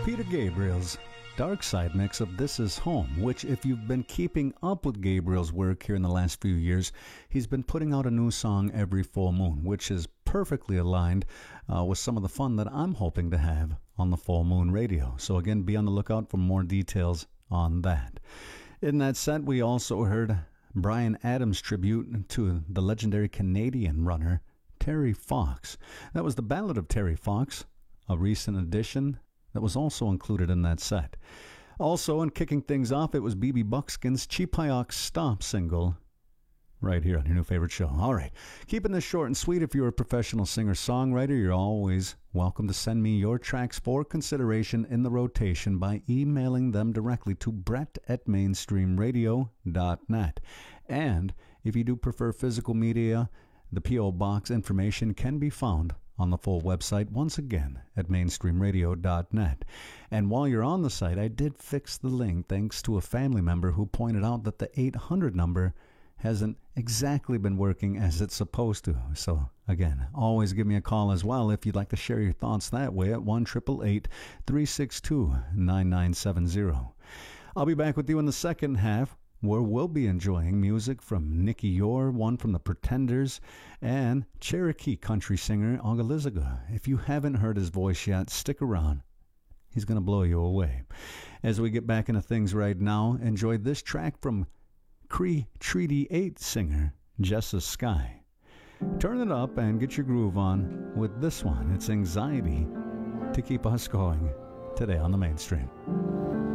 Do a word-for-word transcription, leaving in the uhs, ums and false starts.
Peter Gabriel's Dark Side mix of This Is Home, which, if you've been keeping up with Gabriel's work here in the last few years, he's been putting out a new song every full moon, which is perfectly aligned uh, with some of the fun that I'm hoping to have on the Full Moon Radio. So again, be on the lookout for more details on that. In that set, we also heard Bryan Adams' tribute to the legendary Canadian runner Terry Fox. That was the Ballad of Terry Fox, a recent addition that was also included in that set. Also, in kicking things off, it was B B Buckskin's Cheapayock Stomp single, right here on your new favorite show. All right, keeping this short and sweet, if you're a professional singer-songwriter, you're always welcome to send me your tracks for consideration in the rotation by emailing them directly to brett at mainstream radio dot net. And if you do prefer physical media, the P O Box information can be found on the full website, once again, at mainstream radio dot net. And while you're on the site, I did fix the link thanks to a family member who pointed out that the eight hundred number hasn't exactly been working as it's supposed to. So, again, always give me a call as well if you'd like to share your thoughts that way at one eight eight eight, three six two, nine nine seven zero. I'll be back with you in the second half, where we'll be enjoying music from Nicky Yor, one from the Pretenders, and Cherokee country singer Ogaliziga. If you haven't heard his voice yet, stick around. He's going to blow you away. As we get back into things right now, enjoy this track from Cree Treaty eight singer Jessa Sky. Turn it up and get your groove on with this one. It's Anxiety to keep us going today on the Mainstream.